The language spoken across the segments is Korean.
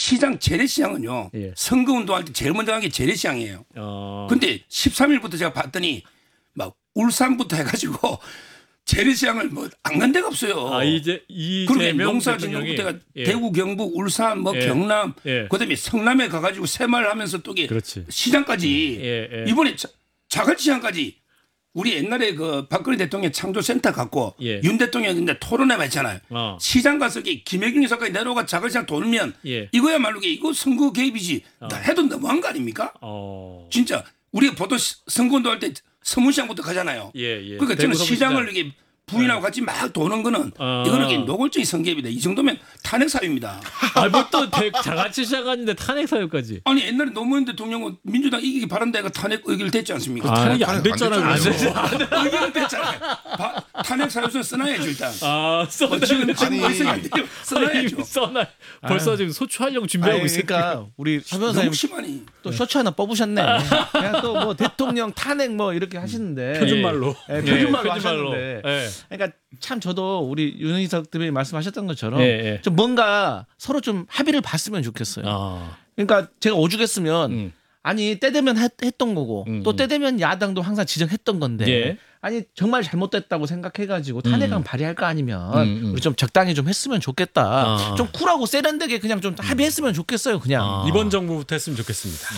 시장 재래시장은요. 예. 선거운동할 때 제일 먼저 한 게 재래시장이에요. 근데 13일부터 제가 봤더니 막 울산부터 해가지고 재래시장을 뭐 안 간 데가 없어요. 아, 그러니까 이재명 농사진흥부터가 예. 대구, 경북, 울산, 뭐 예. 경남, 예. 그다음에 성남에 가가지고 새마을하면서 또 이게 그렇지. 시장까지 예, 예. 이번에 자갈시장까지 우리 옛날에 그 박근혜 대통령 창조센터 갖고 예. 윤 대통령 근데 토론회 했잖아요. 시장 가서 김혜경 여사까지 내려가 자갈시장 돌면 예. 이거야말로 이거 선거 개입이지. 해도 너무한 거 아닙니까? 진짜 우리가 보통 선거운동 할 때 서문시장부터 가잖아요. 예, 예. 그러니까 저는 대구 시장을 이게 부인하고 같이 막 도는 거는 이거는 노골적인 선거입니다. 이 정도면 탄핵 사유입니다. 뭐또 자가치 시작하는데 탄핵 사유까지. 아니 옛날에 노무현 대통령은 민주당 이기기 바란다가 탄핵 의결 됐지 않습니까? 탄핵이 안 됐잖아요. 의결은 됐잖아요. 탄핵 사유서 써놔야죠 일단. 지금 의석이 안 돼요. 써놔야죠. 써놔. 벌써 지금 소추하려고 준비하고 있으니까. 그러니까 우리 서 변호사님 또 셔츠 하나 뽑으셨네. 그냥 또 뭐 대통령 탄핵 뭐 이렇게 하시는데 표준말로. 네, 표준말로 하셨는데. 네. 그러니까 참 저도 우리 윤희석 대표님 말씀하셨던 것처럼 좀 뭔가 서로 좀 합의를 봤으면 좋겠어요. 그러니까 제가 오죽했으면 아니 때 되면 했던 거고 또 때 되면 야당도 항상 지적했던 건데 아니 정말 잘못됐다고 생각해가지고 탄핵안 발의할 거 아니면 우리 좀 적당히 좀 했으면 좋겠다. 좀 쿨하고 세련되게 그냥 좀 합의했으면 좋겠어요. 그냥 이번 정부부터 했으면 좋겠습니다.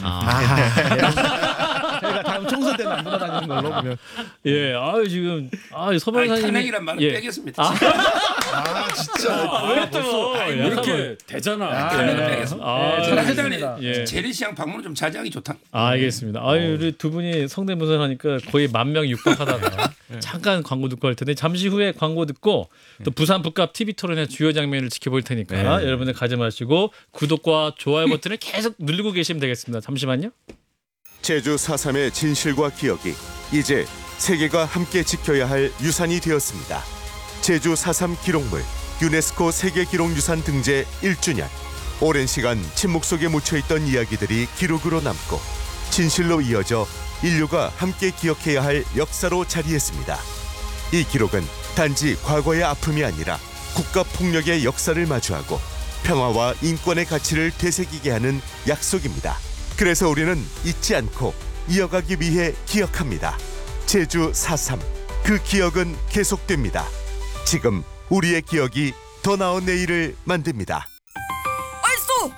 저희가 다음 총선 때는 안 돌아다니는 걸로 보면. 예, 지금 서 변호사님 탄핵이란 말은 빼겠습니다. 진짜 왜 또 이렇게 되잖아. 탄핵은 빼겠습니다. 잘하셨습니다. 재래시장 방문은 좀 자제하기 좋다. 알겠습니다. 우리 두 분이 성대모사 하니까 거의 10,000명 육박하다가 잠깐 광고 듣고 할 텐데 잠시 후에 광고 듣고 또 부산 북값 TV 토론의 주요 장면을 지켜볼 테니까 여러분들 가지 마시고 구독과 좋아요 버튼을 계속 누르고 계시면 되겠습니다. 잠시만요. 제주 4.3의 진실과 기억이 이제 세계가 함께 지켜야 할 유산이 되었습니다. 제주 4.3 기록물 유네스코 세계기록유산 등재 1주년. 오랜 시간 침묵 속에 묻혀있던 이야기들이 기록으로 남고 진실로 이어져 인류가 함께 기억해야 할 역사로 자리했습니다. 이 기록은 단지 과거의 아픔이 아니라 국가폭력의 역사를 마주하고 평화와 인권의 가치를 되새기게 하는 약속입니다. 그래서 우리는 잊지 않고 이어가기 위해 기억합니다. 제주 4.3 그 기억은 계속됩니다. 지금 우리의 기억이 더 나은 내일을 만듭니다. 얼쑤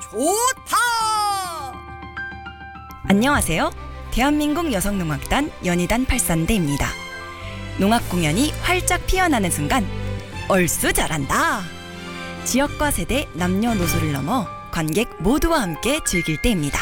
좋다. 안녕하세요. 대한민국 여성농악단 연희단 83대입니다. 농악 공연이 활짝 피어나는 순간 얼쑤 잘한다. 지역과 세대 남녀노소를 넘어 관객 모두와 함께 즐길 때입니다.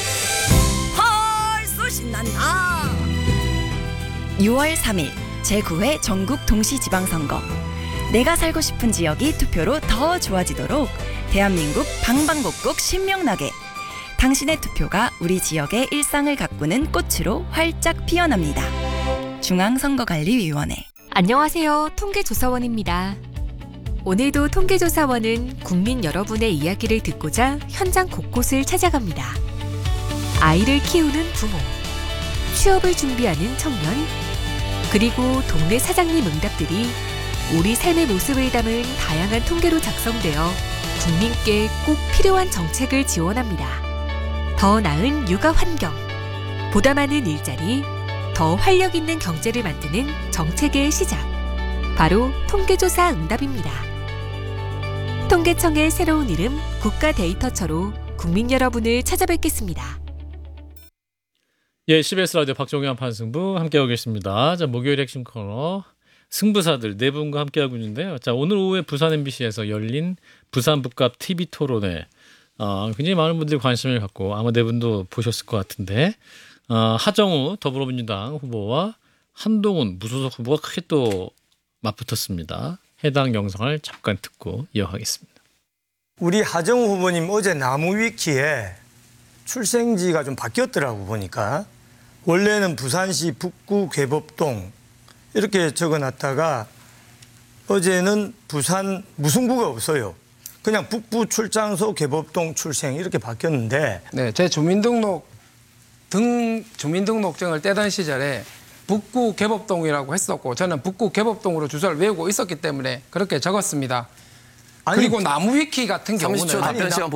헐쑤 신난다. 6월 3일 제9회 전국 동시지방선거. 내가 살고 싶은 지역이 투표로 더 좋아지도록 대한민국 방방곡곡 신명나게 당신의 투표가 우리 지역의 일상을 가꾸는 꽃으로 활짝 피어납니다. 중앙선거관리위원회. 안녕하세요. 통계조사원입니다. 오늘도 통계조사원은 국민 여러분의 이야기를 듣고자 현장 곳곳을 찾아갑니다. 아이를 키우는 부모, 취업을 준비하는 청년, 그리고 동네 사장님 응답들이 우리 삶의 모습을 담은 다양한 통계로 작성되어 국민께 꼭 필요한 정책을 지원합니다. 더 나은 육아 환경, 보다 많은 일자리, 더 활력 있는 경제를 만드는 정책의 시작. 바로 통계조사 응답입니다. 통계청의 새로운 이름 국가데이터처로 국민 여러분을 찾아뵙겠습니다. 예, CBS 라디오 박종현 판승부 함께하고 계십니다. 자, 목요일 핵심 코너 승부사들 네 분과 함께하고 있는데요. 자, 오늘 오후에 부산 MBC에서 열린 부산 북값 TV 토론회 굉장히 많은 분들이 관심을 갖고 아마 네 분도 보셨을 것 같은데 하정우 더불어민주당 후보와 한동훈 무소속 후보가 크게 또 맞붙었습니다. 해당 영상을 잠깐 듣고 이어가겠습니다. 우리 하정우 후보님 어제 나무위키에 출생지가 좀 바뀌었더라고 보니까 원래는 부산시 북구 괴법동 이렇게 적어놨다가 어제는 부산 무승부가 없어요. 그냥 북부 출장소 괴법동 출생 이렇게 바뀌었는데 네, 제 주민등록증을 떼던 시절에 북구 괴법동이라고 했었고 저는 북구 괴법동으로 주소를 외우고 있었기 때문에 그렇게 적었습니다. 그리고 나무위키 같은 경우는